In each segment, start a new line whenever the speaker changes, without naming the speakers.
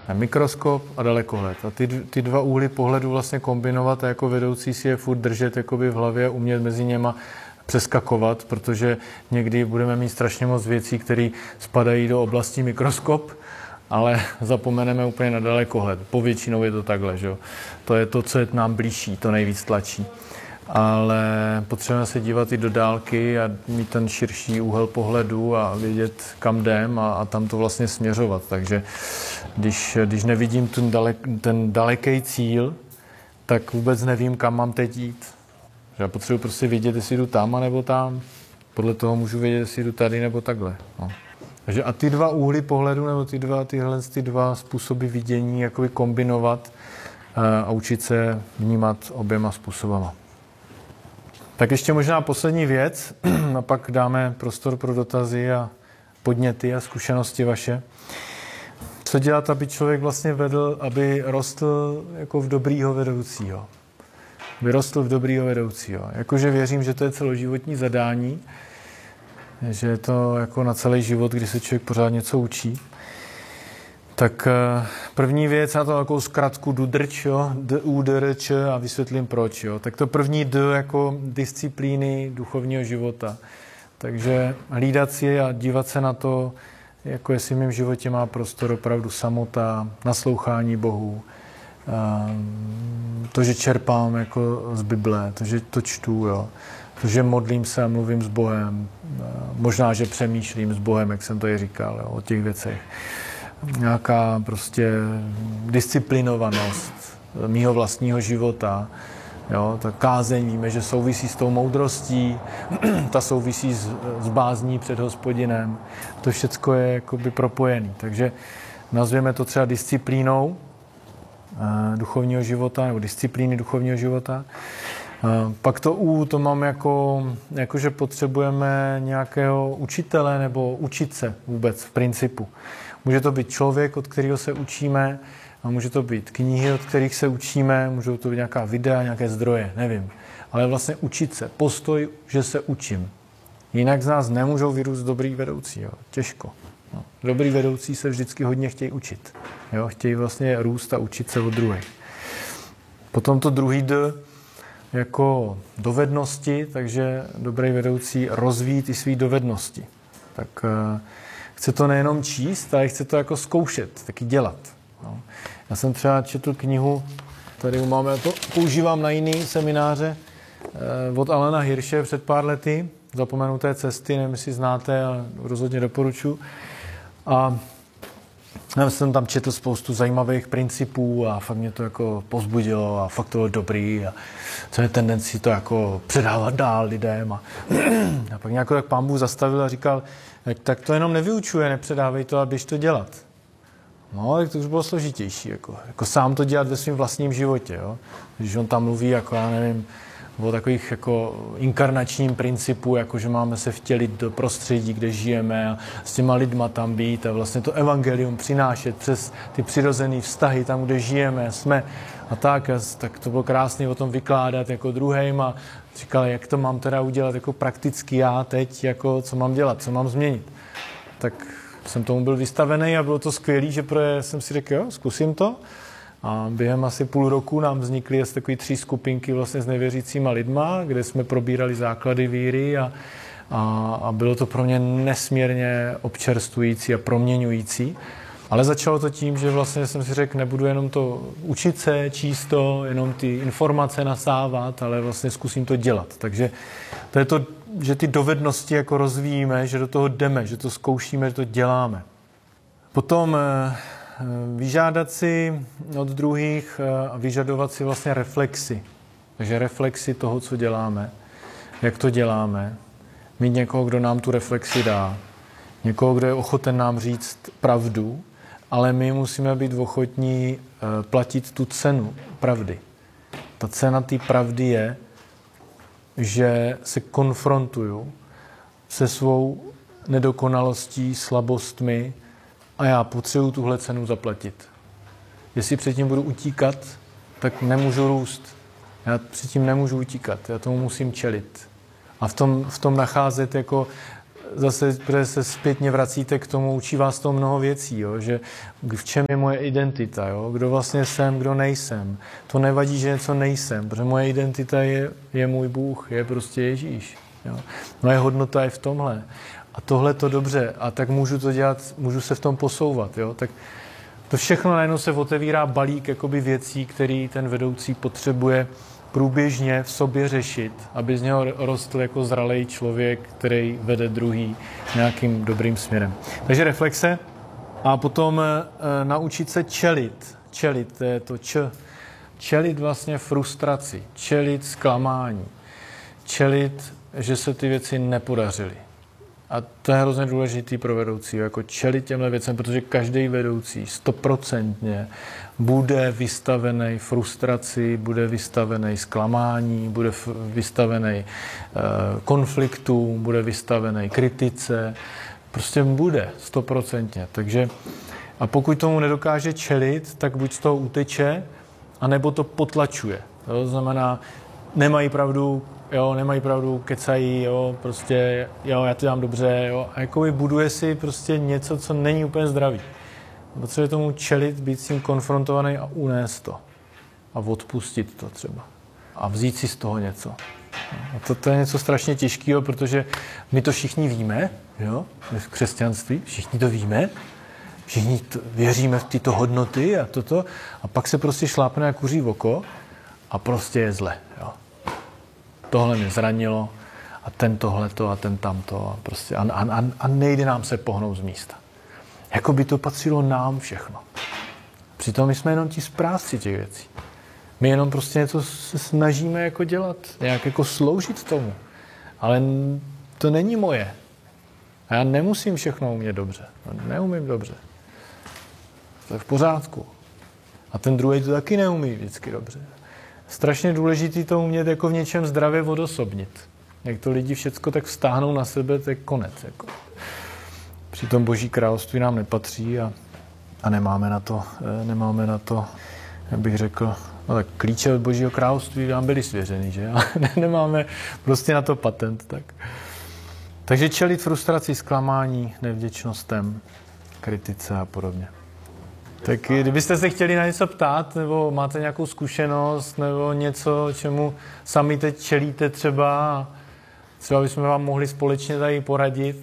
Mikroskop a dalekohled. A ty dva úhly pohledu vlastně kombinovat a jako vedoucí si je furt držet jakoby v hlavě a umět mezi něma přeskakovat, protože někdy budeme mít strašně moc věcí, které spadají do oblasti mikroskop, ale zapomeneme úplně na dalekohled. Povětšinou je to takhle, že jo. To je to, co je nám blížší, to nejvíc tlačí. Ale potřebujeme se dívat i do dálky a mít ten širší úhel pohledu a vědět, kam jdem a tam to vlastně směřovat. Takže když nevidím ten daleký cíl, tak vůbec nevím, kam mám teď jít. Já potřebuji prostě vědět, jestli jdu tam, anebo tam. Podle toho můžu vědět, jestli jdu tady, nebo takhle. No. Takže a ty dva úhly pohledu, nebo ty dva způsoby vidění, jakoby kombinovat a učit se vnímat oběma způsobama. Tak ještě možná poslední věc, a pak dáme prostor pro dotazy a podněty a zkušenosti vaše. Co dělat, aby člověk vlastně vedl, aby rostl jako v dobrýho vedoucího? Vyrostl v dobrýho vedoucího. Jakože věřím, že to je celoživotní zadání, že je to jako na celý život, kdy se člověk pořád něco učí. Tak první věc, na to takovou zkratku DUDRČ, jo, DUDRČ a vysvětlím proč. Jo. Tak to první D jako disciplíny duchovního života. Takže hlídat si a dívat se na to, jako jestli v mém životě má prostor opravdu samota, naslouchání Bohu, to, že čerpám jako z Bible, to, že to čtu, jo. To, že modlím se a mluvím s Bohem, možná, že přemýšlím s Bohem, jak jsem to i říkal, jo, o těch věcech. Nějaká prostě disciplinovanost mýho vlastního života. Jo, ta kázeň víme, že souvisí s tou moudrostí, ta souvisí s bázní před Hospodinem. To všecko je jakoby propojené. Takže nazvěme to třeba disciplínou duchovního života, nebo disciplíny duchovního života. Pak to U, to mám jako že potřebujeme nějakého učitele nebo učit se vůbec v principu. Může to být člověk, od kterého se učíme, a může to být knihy, od kterých se učíme, můžou to být nějaká videa, nějaké zdroje, nevím. Ale vlastně učit se, postoj, že se učím. Jinak z nás nemůžou vyrůst dobrý vedoucí, jo. Těžko. No. Dobrý vedoucí se vždycky hodně chtějí učit. Jo. Chtějí vlastně růst a učit se od druhých. Potom to druhý D jako dovednosti, takže dobrý vedoucí rozvíjí i své dovednosti. Tak chce to nejenom číst, ale chce to jako zkoušet, taky dělat. No. Já jsem třeba četl knihu, tady máme to, používám na jiný semináře od Alana Hirše před pár lety, Zapomenuté cesty, nevím, jestli znáte, ale rozhodně doporučuji. A já jsem tam četl spoustu zajímavých principů a fakt mě to jako povzbudilo a fakt to bylo dobrý a co je tendenci to jako předávat dál lidem a pak nějak tak Pán Bůh zastavil a říkal, tak to jenom nevyučuje, nepředávej to a běž to dělat. No, tak to už bylo složitější, jako sám to dělat ve svém vlastním životě, jo. Když on tam mluví, jako já nevím, o takových jako inkarnačním principu, jako že máme se vtělit do prostředí, kde žijeme a s těma lidma tam být a vlastně to evangelium přinášet přes ty přirozené vztahy tam, kde žijeme, jsme a tak to bylo krásné o tom vykládat jako druhým a říkal, jak to mám teda udělat jako prakticky já teď, jako co mám dělat, co mám změnit. Tak jsem tomu byl vystavený a bylo to skvělý, že jsem si řekl, jo, zkusím to. A během asi půl roku nám vznikly asi takové 3 skupinky vlastně s nevěřícíma lidma, kde jsme probírali základy víry a bylo to pro mě nesmírně občerstvující a proměňující. Ale začalo to tím, že vlastně jsem si řekl, nebudu jenom to učit se, číst to, jenom ty informace nasávat, ale vlastně zkusím to dělat. Takže to je to, že ty dovednosti jako rozvíjíme, že do toho jdeme, že to zkoušíme, že to děláme. Potom vyžádat si od druhých a vyžadovat si vlastně reflexy. Takže reflexy toho, co děláme, jak to děláme. Mít někoho, kdo nám tu reflexi dá. Někoho, kdo je ochoten nám říct pravdu, ale my musíme být ochotní platit tu cenu pravdy. Ta cena té pravdy je, že se konfrontuju se svou nedokonalostí, slabostmi a já potřebuji tuhle cenu zaplatit. Jestli předtím budu utíkat, tak nemůžu růst. Já předtím nemůžu utíkat, já tomu musím čelit. A v tom nacházet jako zase, protože se zpětně vracíte k tomu, učí vás to mnoho věcí, jo? Že v čem je moje identita, jo? Kdo vlastně jsem, kdo nejsem. To nevadí, že něco nejsem, protože moje identita je můj Bůh, je prostě Ježíš. Jo? Moje hodnota je v tomhle. A tohle to dobře, a tak můžu to dělat, můžu se v tom posouvat, jo? Tak to všechno najednou se otevírá balík jakoby věcí, který ten vedoucí potřebuje průběžně v sobě řešit, aby z něho rostl jako zralej člověk, který vede druhý nějakým dobrým směrem. Takže reflexe a potom naučit se čelit. Čelit, to je to čelit vlastně frustraci, čelit zklamání, čelit, že se ty věci nepodařily. A to je hrozně důležitý pro vedoucí, jako čelit těmhle věcem, protože každý vedoucí 100% bude vystavený frustraci, bude vystavený zklamání, bude vystavený konfliktům, bude vystavený kritice. Prostě bude 100%. Takže a pokud tomu nedokáže čelit, tak buď z toho uteče, anebo to potlačuje. To znamená, nemají pravdu, kecají, jo, prostě, jo, já to dělám dobře, jo, a jakoby buduje si prostě něco, co není úplně zdravý. Potřebuje tomu čelit, být s tím konfrontovaný a unést to. A odpustit to třeba. A vzít si z toho něco. A to je něco strašně těžkého, protože my to všichni víme, jo, v křesťanství, všichni to víme, všichni věříme v tyto hodnoty a toto, a pak se prostě šlápne jak kuří v oko a prostě je zle, jo. Tohle mě zranilo a ten tohleto a ten tamto a prostě a nejde nám se pohnout z místa. Jako by to patřilo nám všechno. Přitom my jsme jenom ti správci těch věcí. My jenom prostě něco se snažíme jako dělat, nějak jako sloužit tomu. Ale to není moje. A já nemusím všechno umět dobře. Neumím dobře. To je v pořádku. A ten druhý to taky neumí vždycky dobře. Strašně důležitý to umět jako v něčem zdravě odosobnit. Jak to lidi všecko tak vztáhnou na sebe, to je konec. Jako. Přitom Boží království nám nepatří a nemáme na to, jak bych řekl, no tak klíče od Božího království nám byly svěřeny, že? Ale nemáme prostě na to patent. Tak. Takže čelit frustraci, zklamání, nevděčnostem, kritice a podobně. Tak kdybyste se chtěli na něco ptát, nebo máte nějakou zkušenost, nebo něco, čemu sami teď čelíte třeba bychom vám mohli společně tady poradit,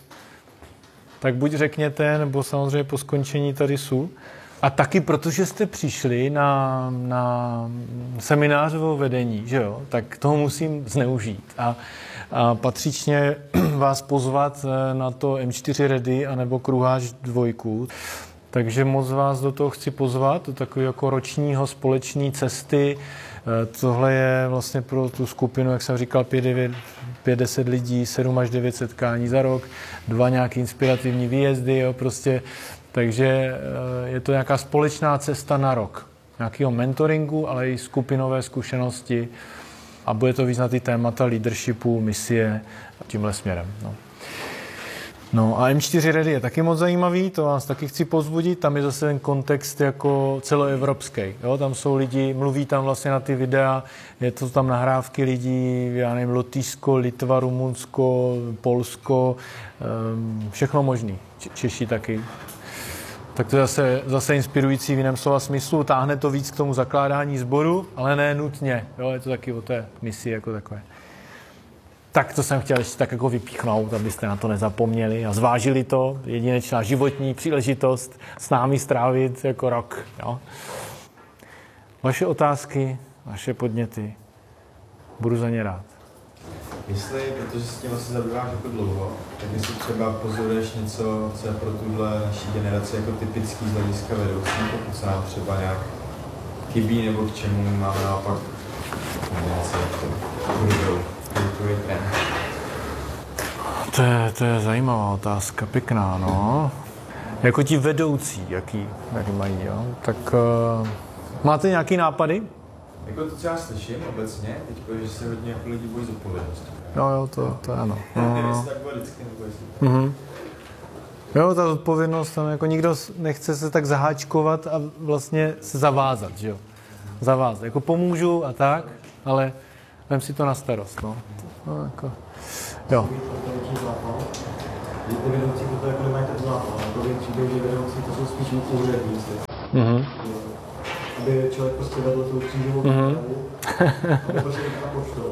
tak buď řekněte, nebo samozřejmě po skončení tady jsou. A taky protože jste přišli na seminář o vedení, že jo, tak toho musím zneužít a patřičně vás pozvat na to M4 Ready anebo Kruháč 2. Takže moc vás do toho chci pozvat, do takové jako ročního společné cesty. Tohle je vlastně pro tu skupinu, jak jsem říkal, 5-10 lidí, 7 až 9 setkání za rok, 2 nějaké inspirativní výjezdy, jo, prostě. Takže je to nějaká společná cesta na rok. Nějakého mentoringu, ale i skupinové zkušenosti. A bude to víc na ty témata leadershipu, misie tímhle směrem. No a M4 Ready je taky moc zajímavý, to vás taky chci pozbudit, tam je zase ten kontext jako celoevropský, jo? Tam jsou lidi, mluví tam vlastně na ty videa, je to tam nahrávky lidí, já nevím, Lotyšsko, Litva, Rumunsko, Polsko, všechno možný, Češi taky. Tak to je zase inspirující v jiném slova smyslu, táhne to víc k tomu zakládání sboru, ale ne nutně, jo? Je to taky o té misi jako takové. Tak to jsem chtěl ještě tak jako vypíchnout, abyste na to nezapomněli a zvážili to. Jedinečná životní příležitost s námi strávit jako rok. Jo? Vaše otázky, vaše podněty, budu za ně rád.
Jestli, protože s tím asi zabýváš jako dlouho, tak jestli třeba pozoruješ něco, co je pro tuhle naší generaci jako typický z hlediska vedoucí, pokud se nám třeba nějak chybí, nebo k čemu máme naopak kombinace budou.
To je zajímavá otázka, pěkná, no. Jako ti vedoucí, jaký mají, jo? Tak máte nějaký nápady?
Jako to, co já slyším obecně, teď, že se hodně jako lidi bojí zodpovědnost.
Jo, to ano.
Nevím, jestli tak bylo vždycky, nebo jestli...
Jo, ta zodpovědnost, tam jako nikdo nechce se tak zaháčkovat a vlastně se zavázat, že jo? Zavázat, jako pomůžu a tak, ale vem si to na starost, no. Jako. Jo.
Ty vedoucí to jako nemají ten zápal, ale to přijde, že vedoucí to jsou spíš úředníci. Aby člověk prostě vedl tu křížovou dopravu, aby prostě na poštou.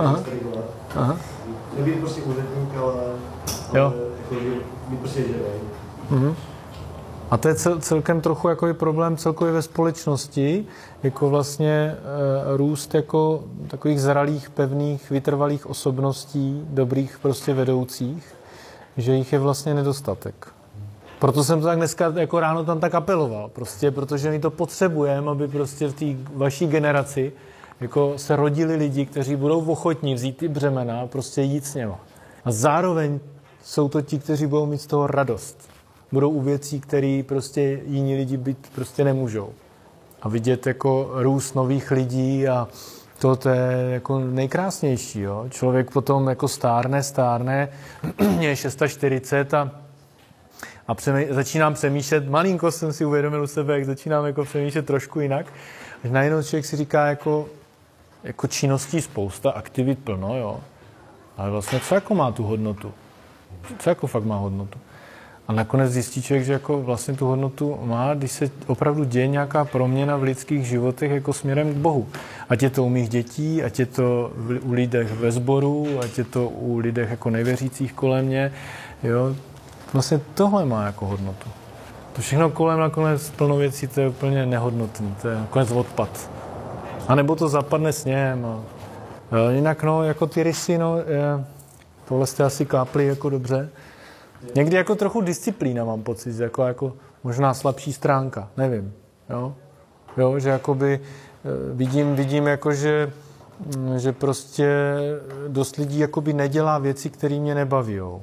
Nebýt prostě úředník, ale jako být prostě živej.
A to je celkem trochu jako problém celkově ve společnosti, jako vlastně růst jako takových zralých, pevných, vytrvalých osobností, dobrých prostě vedoucích, že jich je vlastně nedostatek. Proto jsem to tak dneska jako ráno tam tak apeloval, prostě, protože my to potřebujeme, aby prostě v té vaší generaci jako se rodili lidi, kteří budou ochotní vzít ty břemena a prostě jít s něma. A zároveň jsou to ti, kteří budou mít z toho radost. Budou u věcí, které prostě jiní lidi být prostě nemůžou. A vidět jako růst nových lidí a to je jako nejkrásnější. Jo? Člověk potom jako stárne, mě je 640 a začínám přemýšlet, malinko jsem si uvědomil u sebe, jak začínám jako přemýšlet trošku jinak. Až najednou člověk si říká jako činností spousta, aktivit plno, jo. Ale vlastně co jako má tu hodnotu? Co jako fakt má hodnotu? A nakonec zjistí člověk, že jako vlastně tu hodnotu má, když se opravdu děje nějaká proměna v lidských životech jako směrem k Bohu. Ať je to u mých dětí, ať je to u lidech ve sboru, ať je to u lidech jako nevěřících kolem mě, jo. Vlastně tohle má jako hodnotu. To všechno kolem nakonec plno věcí, to je úplně nehodnotný, to je nakonec odpad. A nebo to zapadne sněm. Jinak no, jako ty rysy, no, tohle jste asi kápli jako dobře. Někdy jako trochu disciplína mám pocit, jako možná slabší stránka, nevím. Jo, že jakoby vidím jako, že prostě dost lidí jakoby nedělá věci, které mě nebavijou.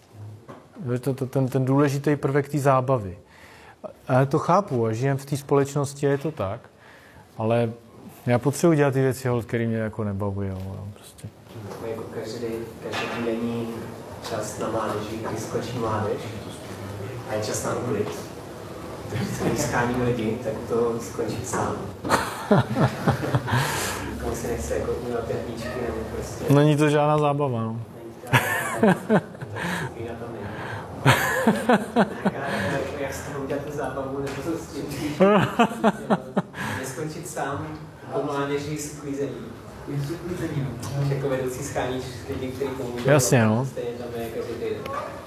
Ten důležitý prvek té zábavy. A já to chápu a žijem v té společnosti, je to tak, ale já potřebuji dělat ty věci, které mě jako nebavují. Prostě.
Jako každý čas na mládeži, kdy skočí mládež a je čas na uklid. Když schání lidi, tak to skončí sám. Komu se nechce jako udělat pětníčky nebo prostě...
Není to žádná zábava, no.
Jak s tím udělat tu zábavu, nebo to s tím neskončit sám po mládeži s uklízením. Jako vedoucí scháníš lidi, kteří pomůžou.
Jasně, no.
Stejně tam je každý týden.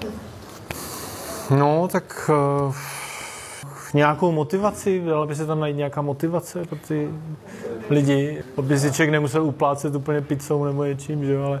No, tak nějakou motivaci, dala by se tam najít nějaká motivace pro ty lidi, aby si člověk nemusel uplácet úplně pizzou nebo něčím, že jo, ale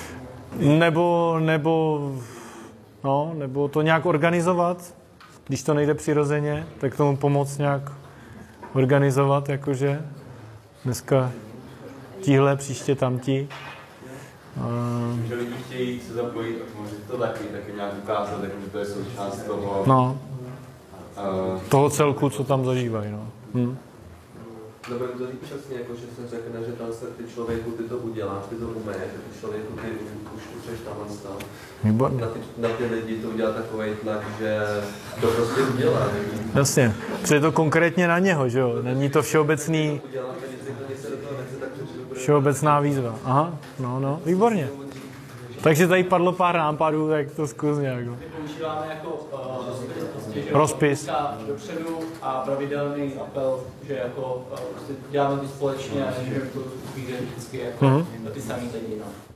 nebo to nějak organizovat, když to nejde přirozeně, tak tomu pomoct nějak organizovat, jakože dneska tíhle, příště tamtí.
Že lidi chtějí se zapojit a může to taky nějak ukázat, že to je součást toho...
No, toho celku, co tam zažívají, no.
Dobré to říct přesně, jako, že jsem řekl, že tam se ty člověku ty to uděláš, ty to umeješ, ty člověku ty už utřeš tam stav. Na ty lidi to udělá takovej tlak, že to prostě udělá.
Jasně, protože je to konkrétně na něho, že jo, není to všeobecný... Všeobecná výzva. Aha, no, výborně. Takže tady padlo pár nápadů, tak to zkus nějak.
My používáme jako
rozpis
dopředu a pravidelný apel, že jako děláme to společně a že to uvíde vždycky jako ty samý lidi. No.